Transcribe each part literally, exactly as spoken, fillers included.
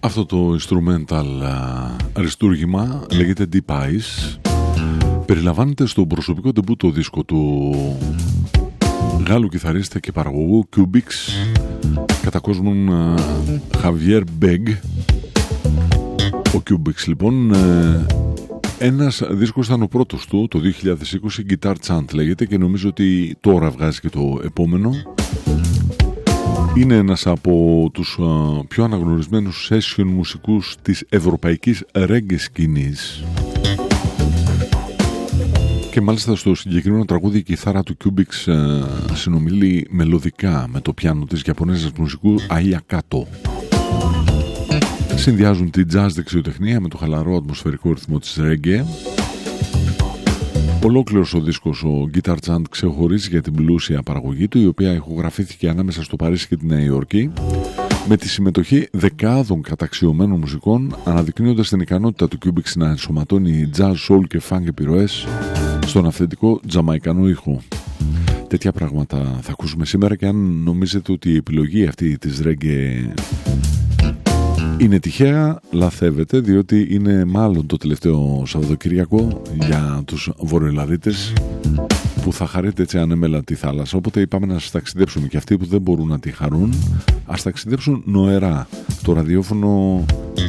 Αυτό το instrumental αριστούργημα λέγεται Deep Eyes. Περιλαμβάνεται στο προσωπικό ντεμπούτο δίσκο του Γάλλου κιθαρίστα και παραγωγού Cubics, κατά κόσμον Javier Beg. Ο Cubics λοιπόν, ένας δίσκος ήταν ο πρώτος του το δύο χιλιάδες είκοσι, Guitar Chant λέγεται, και νομίζω ότι τώρα βγάζει και το επόμενο. Είναι ένας από τους uh, πιο αναγνωρισμένους session μουσικούς της ευρωπαϊκής reggae σκηνής. Και μάλιστα στο συγκεκριμένο τραγούδι η κιθάρα του Cubics uh, συνομιλεί μελωδικά με το πιάνο της Ιαπωνέζας μουσικού Aya Kato. Συνδυάζουν τη jazz δεξιοτεχνία με το χαλαρό ατμοσφαιρικό ρυθμό της reggae. Ολόκληρος ο δίσκος, ο Guitar Chant, ξεχωρίζει για την πλούσια παραγωγή του, η οποία ηχογραφήθηκε ανάμεσα στο Παρίσι και τη Νέα Υόρκη, με τη συμμετοχή δεκάδων καταξιωμένων μουσικών, αναδεικνύοντας την ικανότητα του Cubics να ενσωματώνει jazz, soul και funk επιρροές στον αυθεντικό τζαμαϊκανό ήχο. Τέτοια πράγματα θα ακούσουμε σήμερα, και αν νομίζετε ότι η επιλογή αυτή της reggae είναι τυχαία, λαθεύετε, διότι είναι μάλλον το τελευταίο Σαββατοκύριακο για τους Βορειοελλαδίτες που θα χαρείτε έτσι ανέμελα τη θάλασσα. Οπότε είπαμε να σας ταξιδέψουμε, και αυτοί που δεν μπορούν να τη χαρούν ας ταξιδέψουν νοερά. Το ραδιόφωνο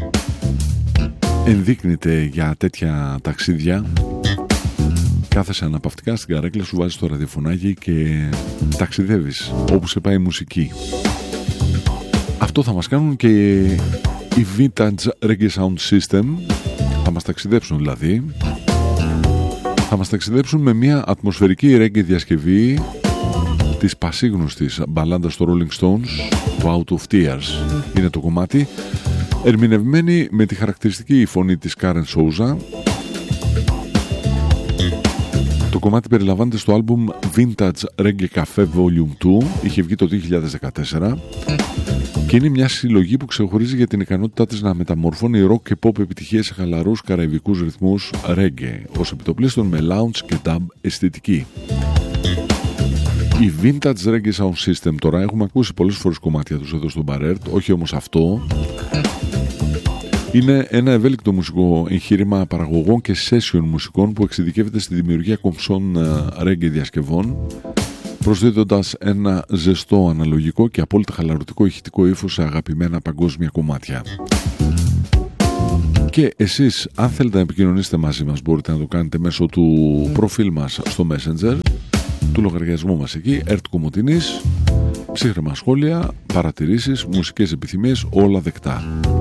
ενδείκνυται για τέτοια ταξίδια. Κάθεσαι αναπαυτικά στην καρέκλα σου, βάζεις το ραδιοφωνάκι και ταξιδεύεις όπου σε πάει η μουσική. Αυτό θα μας κάνουν και οι Vintage Reggae Sound System. Θα μας ταξιδέψουν δηλαδή. Θα μας ταξιδέψουν με μια ατμοσφαιρική reggae διασκευή της πασίγνωστης μπαλάντας των Rolling Stones, το Out of Tears είναι το κομμάτι, ερμηνευμένη με τη χαρακτηριστική φωνή της Karen Souza. Το κομμάτι περιλαμβάνεται στο άλμπουμ Vintage Reggae Cafe Volume δύο, είχε βγει το δύο χιλιάδες δεκατέσσερα, και είναι μια συλλογή που ξεχωρίζει για την ικανότητά της να μεταμορφώνει rock και pop επιτυχίες σε χαλαρούς καραϊβικούς ρυθμούς reggae, ως επιτοπλίστων με lounge και dub αισθητική. Η Vintage Reggae Sound System τώρα, έχουμε ακούσει πολλές φορές κομμάτια τους εδώ στο Barrett, όχι όμως αυτό. Είναι ένα ευέλικτο μουσικό εγχείρημα παραγωγών και session μουσικών που εξειδικεύεται στη δημιουργία κομψών reggae διασκευών, προσδίδοντας ένα ζεστό, αναλογικό και απόλυτα χαλαρωτικό ηχητικό ύφος σε αγαπημένα παγκόσμια κομμάτια. Και εσείς, αν θέλετε να επικοινωνήσετε μαζί μας, μπορείτε να το κάνετε μέσω του προφίλ μας στο Messenger, του λογαριασμού μας εκεί, Ερτ Κομωτινής. Ψύχρεμα σχόλια, παρατηρήσεις, μουσικές επιθυμίες, όλα δεκτά.